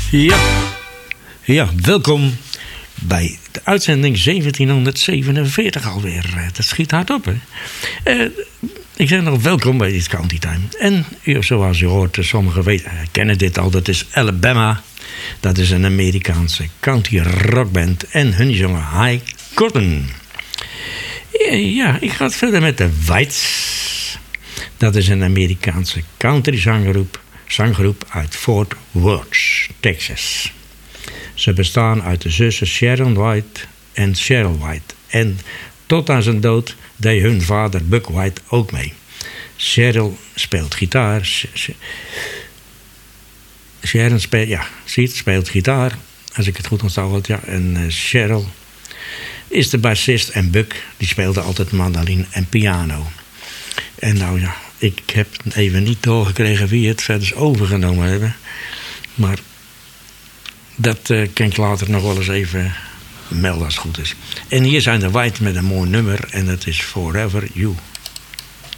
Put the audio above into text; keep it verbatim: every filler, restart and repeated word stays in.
Ja, ja, welkom bij de uitzending zeventienhonderdzevenenveertig alweer. Dat schiet hard op, hè. Uh, ik zeg nog welkom bij dit County Time. En zoals u hoort, sommigen weten, kennen dit al, dat is Alabama. Dat is een Amerikaanse country rockband en hun jongen Hy Cotton. Ja, ik ga verder met de Whites. Dat is een Amerikaanse country zanggroep, zanggroep uit Fort Worth, Texas. Ze bestaan uit de zussen Sharon White en Cheryl White. En tot aan zijn dood deed hun vader Buck White ook mee. Cheryl speelt gitaar. Sharon speelt, ja, ziet, speelt gitaar. Als ik het goed onthoud, ja. En uh, Cheryl is de bassist. En Buck, die speelde altijd mandoline en piano. En nou ja, ik heb even niet doorgekregen wie het verder overgenomen hebben. Maar dat uh, kan ik later nog wel eens even melden als het goed is. En hier zijn de White met een mooi nummer. En dat is Forever You.